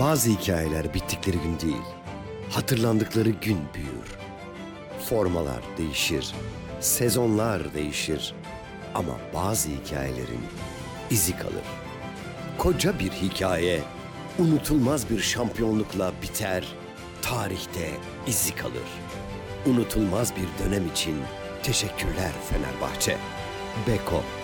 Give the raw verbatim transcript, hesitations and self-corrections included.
Bazı hikayeler bittikleri gün değil, hatırlandıkları gün büyür. Formalar değişir, sezonlar değişir ama bazı hikayelerin izi kalır. Koca bir hikaye unutulmaz bir şampiyonlukla biter, tarihte izi kalır. Unutulmaz bir dönem için teşekkürler Fenerbahçe. Beko